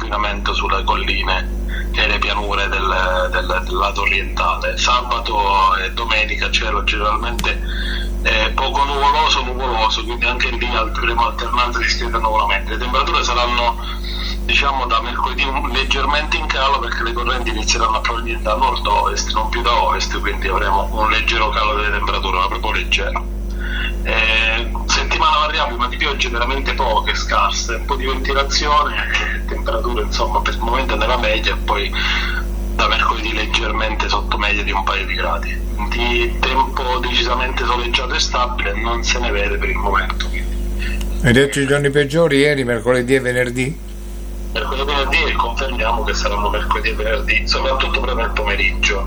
inquinamento sulle colline e le pianure del lato orientale. Sabato e domenica cielo generalmente poco nuvoloso, quindi anche lì avremo alternanza di schiarite e nuvolamenti. Le temperature saranno, diciamo, da mercoledì leggermente in calo, perché le correnti inizieranno a provenire da nord-ovest, non più da ovest, quindi avremo un leggero calo delle temperature, ma proprio leggero. Settimana variabile, ma di piogge veramente poche, scarse, un po' di ventilazione e temperature insomma per il momento nella media, e poi da mercoledì leggermente sotto media di un paio di gradi. Di tempo decisamente soleggiato e stabile non se ne vede per il momento. Hai detto i giorni peggiori ieri, mercoledì e venerdì? Mercoledì e venerdì, e confermiamo che saranno mercoledì e venerdì, soprattutto proprio nel pomeriggio.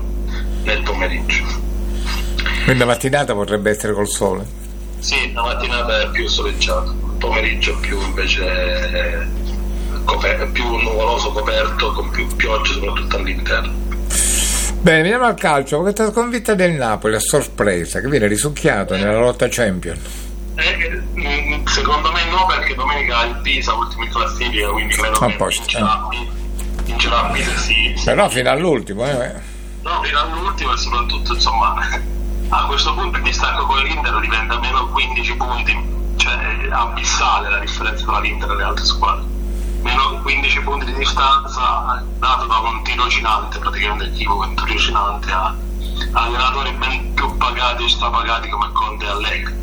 Quindi la mattinata potrebbe essere col sole? Sì, la mattinata è più soleggiata, il pomeriggio più invece più nuvoloso, coperto, con più piogge soprattutto all'interno. Bene, veniamo al calcio. Questa sconfitta del Napoli a sorpresa, che viene risucchiato nella lotta Champions. Secondo me no, perché domenica il Pisa ultimo in classifica, quindi credo che vincerà Pisa, sì. Però fino all'ultimo No, fino all'ultimo, e soprattutto insomma a questo punto il distacco con l'Inter diventa meno 15 punti, cioè abissale la differenza tra l'Inter e le altre squadre. Meno 15 punti di distanza dato da un tirocinante, praticamente equivoco, un tirocinante a allenatori ben più pagati e strapagati come Conte e Allegri.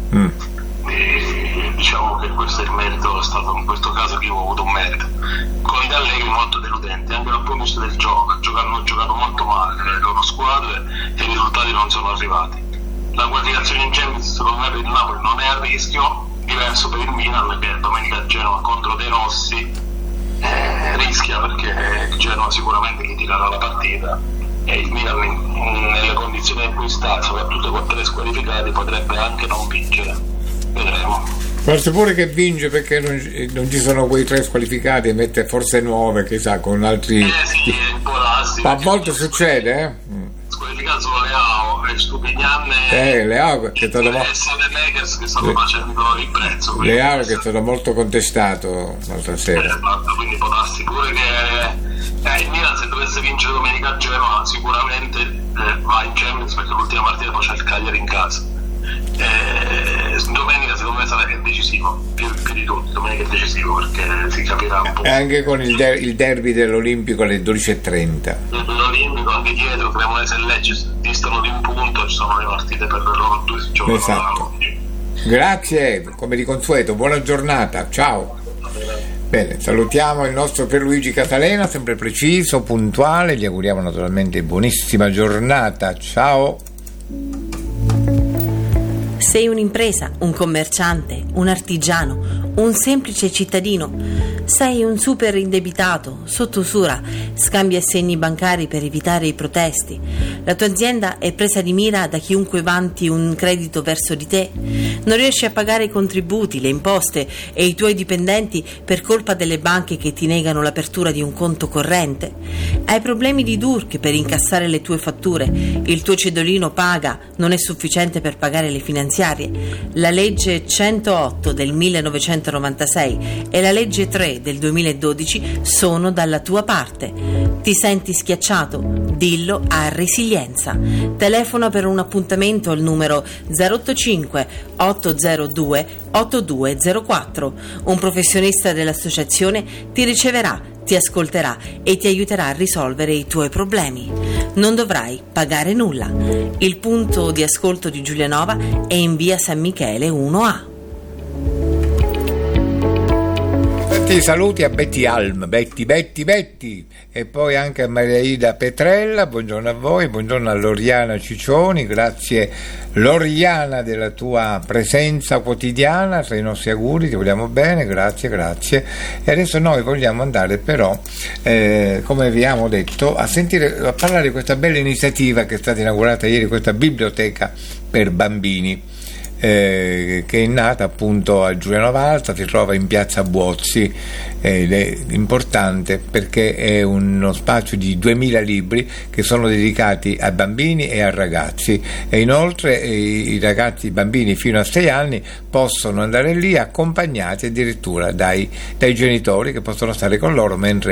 E diciamo che questo è il merito, è stato in questo caso che io ho avuto un merito. Conte e Allegri molto deludenti anche dal punto di vista del gioco, hanno giocato molto male le loro squadre e i risultati non sono arrivati. La qualificazione in Champions secondo me per il Napoli non è a rischio, diverso per il Milan che domenica a Genova contro De Rossi rischia, perché il Genova sicuramente gli tirerà la partita e il Milan nelle condizioni in cui sta, soprattutto con 3 squalificati, potrebbe anche non vincere. Vedremo. Forse pure che vince, perché non ci sono quei 3 squalificati e mette forse 9, chissà, con altri. Sì, può darsi. A volte succede, Squalificato solo Leao e Stupignan Leao che è stato Makers che stanno facendo il prezzo. Leao che è stato molto contestato l'altra sera. Quindi può darsi pure che il Milan, se dovesse vincere domenica a Genova, sicuramente va in Champions, perché l'ultima partita poi c'è il Cagliari in casa. Domenica secondo me sarà decisivo, più di tutti. Domenica è decisivo perché si capirà un po'. E anche con il derby dell'Olimpico alle 12:30. L'Olimpico, anche dietro Cremonese e Lecce distano di un punto, ci sono le partite per loro 2 giorni. Esatto. Grazie, come di consueto, buona giornata, ciao. Bene, salutiamo il nostro Pierluigi Catalena, sempre preciso, puntuale, gli auguriamo naturalmente buonissima giornata, ciao. Sei un'impresa, un commerciante, un artigiano, un semplice cittadino. Sei un super indebitato, sotto usura, scambi assegni bancari per evitare i protesti. La tua azienda è presa di mira da chiunque vanti un credito verso di te. Non riesci a pagare i contributi, le imposte e i tuoi dipendenti per colpa delle banche che ti negano l'apertura di un conto corrente. Hai problemi di DURC per incassare le tue fatture. Il tuo cedolino paga, non è sufficiente per pagare le finanziarie. La legge 108 del 1996 e la legge 3 del 2012 sono dalla tua parte. Ti senti schiacciato? Dillo a Resilienza. Telefona per un appuntamento al numero 085 802 8204. Un professionista dell'associazione ti riceverà, ti ascolterà e ti aiuterà a risolvere i tuoi problemi. Non dovrai pagare nulla. Il punto di ascolto di Giulianova è in via San Michele 1A. Saluti a Betty Alm, Betty e poi anche a Maria Ida Petrella, buongiorno a voi, buongiorno a Loriana Ciccioni, grazie Loriana della tua presenza quotidiana tra i nostri auguri, ti vogliamo bene, grazie. E adesso noi vogliamo andare però, come vi abbiamo detto, a parlare di questa bella iniziativa che è stata inaugurata ieri, questa biblioteca per bambini. Che è nata appunto a Giulianova Alta, si trova in piazza Buozzi ed è importante perché è uno spazio di 2000 libri che sono dedicati a bambini e a ragazzi, e inoltre i bambini fino a 6 anni possono andare lì accompagnati addirittura dai genitori che possono stare con loro mentre